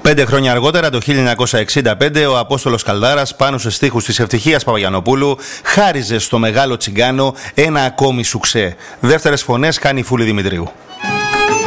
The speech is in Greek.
5 χρόνια αργότερα, το 1965, ο Απόστολος Καλδάρας πάνω σε στίχους της Ευτυχίας Παπαγιαννοπούλου χάριζε στο Μεγάλο Τσιγκάνο ένα ακόμη σουξέ. Δεύτερες φωνές κάνει η Φούλη Δημητρίου.